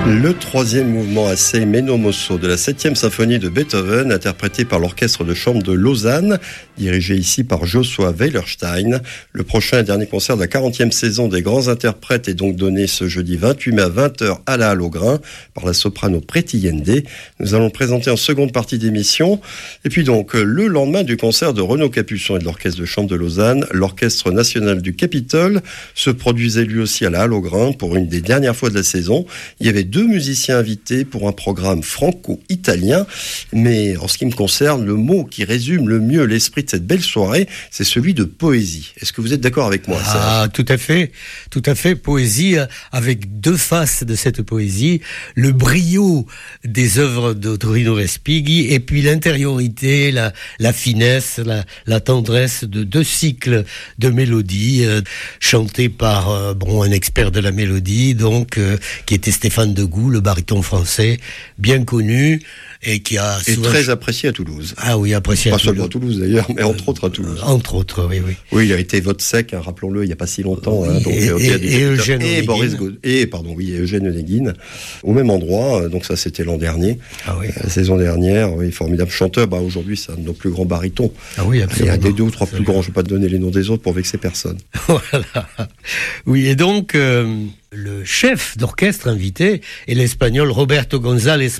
Le troisième mouvement Assai Meno Mosso de la 7e symphonie de Beethoven, interprété par l'orchestre de chambre de Lausanne, dirigé ici par Joshua Weilerstein. Le prochain et dernier concert de la 40e saison des grands interprètes est donc donné ce jeudi 28 mai à 20h à la Halle au Grain par la soprano Preti Yende. Nous allons le présenter en seconde partie d'émission. Et puis donc, le lendemain du concert de Renaud Capuçon et de l'orchestre de chambre de Lausanne, l'orchestre national du Capitole se produisait lui aussi à la Halle au Grain pour une des dernières fois de la saison. Il y avait 2 musiciens invités pour un programme franco-italien, mais en ce qui me concerne, le mot qui résume le mieux l'esprit de cette belle soirée, c'est celui de poésie. Est-ce que vous êtes d'accord avec moi, Serge ? Ah, tout à fait, poésie avec 2 faces de cette poésie, le brio des œuvres de Torino Respighi et puis l'intériorité, la finesse, la tendresse de 2 cycles de mélodies chantés par un expert de la mélodie, donc qui était Stéphane Degout, le baryton français, bien connu et qui a souvent... très apprécié à Toulouse. Ah oui, apprécié à Toulouse. Pas seulement à Toulouse d'ailleurs, mais entre autres à Toulouse. Entre autres, oui. Oui, il a été vote sec, rappelons-le, il n'y a pas si longtemps. Oui, et Eugène Eugène Onegin, au même endroit. Donc ça, c'était l'an dernier. Ah oui. La saison dernière, oui, formidable chanteur. Aujourd'hui, c'est un de nos plus grands barytons. Ah oui, absolument. Il y a des 2 ou 3 plus grands. Je ne vais pas te donner les noms des autres pour vexer personne. Voilà. Oui, et donc... le chef d'orchestre invité est l'Espagnol Roberto González